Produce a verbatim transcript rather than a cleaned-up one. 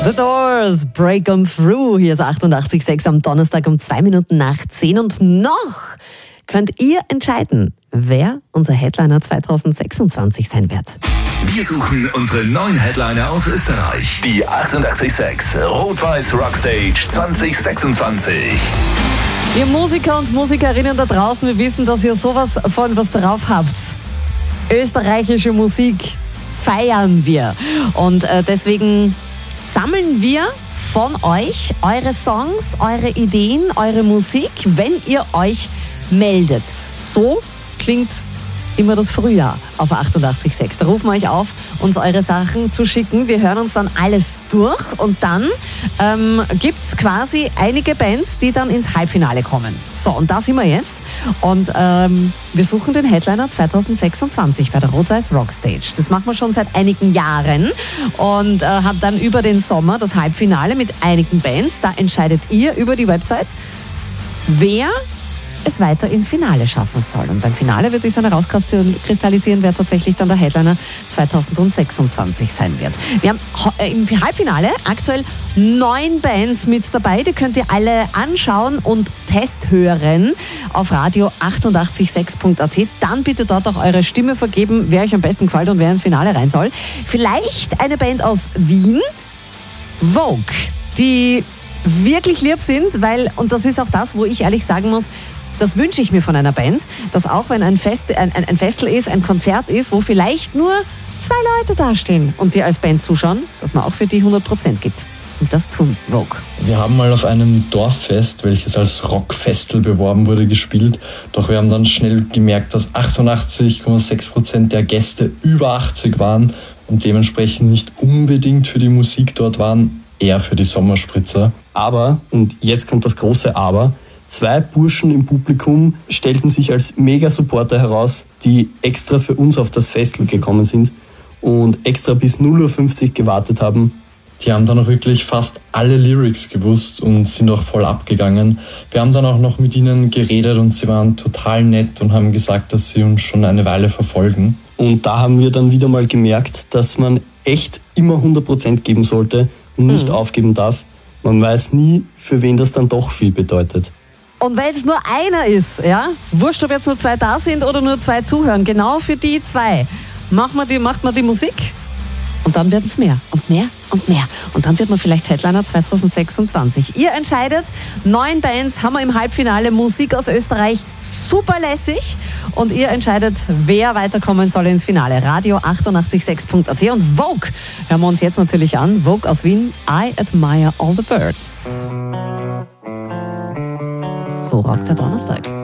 The Doors, Break 'em Through. Hier ist achtundachtzig Komma sechs am Donnerstag um zwei Minuten nach zehn. Und noch könnt ihr entscheiden, wer unser Headliner zwanzig sechsundzwanzig sein wird. Wir suchen unsere neuen Headliner aus Österreich. Die achtundachtzig Komma sechs Rot-Weiß Rockstage zwanzig sechsundzwanzig. Ihr Musiker und Musikerinnen da draußen, wir wissen, dass ihr sowas von was drauf habt. Österreichische Musik feiern wir. Und äh, deswegen sammeln wir von euch eure Songs, eure Ideen, eure Musik, wenn ihr euch meldet. So klingt immer das Frühjahr auf achtundachtzig Komma sechs. Da rufen wir euch auf, uns eure Sachen zu schicken. Wir hören uns dann alles durch und dann ähm, gibt es quasi einige Bands, die dann ins Halbfinale kommen. So, und da sind wir jetzt. Und ähm, wir suchen den Headliner zwanzig sechsundzwanzig bei der Rot-Weiß Rockstage. Das machen wir schon seit einigen Jahren und äh, haben dann über den Sommer das Halbfinale mit einigen Bands. Da entscheidet ihr über die Website, wer es weiter ins Finale schaffen soll. Und beim Finale wird sich dann herauskristallisieren, wer tatsächlich dann der Headliner zwanzig sechsundzwanzig sein wird. Wir haben im Halbfinale aktuell neun Bands mit dabei. Die könnt ihr alle anschauen und testhören auf radio achtundachtzig Komma sechs Punkt a t. Dann bitte dort auch eure Stimme vergeben, wer euch am besten gefällt und wer ins Finale rein soll. Vielleicht eine Band aus Wien, Vogue, die wirklich lieb sind, weil, und das ist auch das, wo ich ehrlich sagen muss, das wünsche ich mir von einer Band, dass auch wenn ein, Fest, ein, ein Festival ist, ein Konzert ist, wo vielleicht nur zwei Leute dastehen und die als Band zuschauen, dass man auch für die hundert Prozent gibt. Und das tun Vogue. Wir haben mal auf einem Dorffest, welches als Rockfestival beworben wurde, gespielt. Doch wir haben dann schnell gemerkt, dass achtundachtzig Komma sechs Prozent der Gäste über achtzig waren und dementsprechend nicht unbedingt für die Musik dort waren, eher für die Sommerspritzer. Aber, und jetzt kommt das große Aber, zwei Burschen im Publikum stellten sich als Mega-Supporter heraus, die extra für uns auf das Festival gekommen sind und extra bis null Uhr fünfzig gewartet haben. Die haben dann auch wirklich fast alle Lyrics gewusst und sind auch voll abgegangen. Wir haben dann auch noch mit ihnen geredet und sie waren total nett und haben gesagt, dass sie uns schon eine Weile verfolgen. Und da haben wir dann wieder mal gemerkt, dass man echt immer hundert Prozent geben sollte und nicht mhm. aufgeben darf. Man weiß nie, für wen das dann doch viel bedeutet. Und wenn es nur einer ist, ja, wurscht, ob jetzt nur zwei da sind oder nur zwei zuhören, genau für die zwei macht man die, macht man die Musik und dann werden es mehr und mehr und mehr. Und dann wird man vielleicht Headliner zwanzig sechsundzwanzig. Ihr entscheidet, neun Bands haben wir im Halbfinale, Musik aus Österreich, super lässig. Und ihr entscheidet, wer weiterkommen soll ins Finale. radio achtundachtzig Komma sechs Punkt a t und Vogue hören wir uns jetzt natürlich an. Vogue aus Wien, I Admire All the Birds. So rockt der Donnerstag.